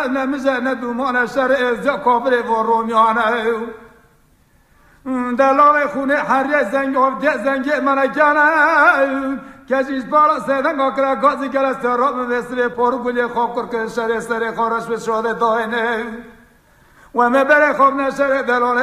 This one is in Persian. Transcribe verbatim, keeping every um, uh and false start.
نمیشه ندومان شرع کافر و رومیانه دلال خونه هر زنگ و ده زنگ من کنه کشیش بالا سیدن گاکره گازی که استراب مثل پرگولی خواب کرد که شرع سر خارش به شده داینه و مبره خوب نشره دلال